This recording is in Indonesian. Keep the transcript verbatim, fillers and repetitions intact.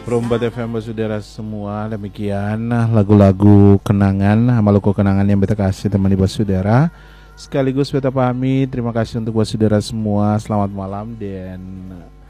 Perumbat F M saudara semua, demikian lagu-lagu kenangan, Maluku kenangan yang beta kasih teman buat saudara. Sekaligus beta pamit, terima kasih untuk buat saudara semua. Selamat malam dan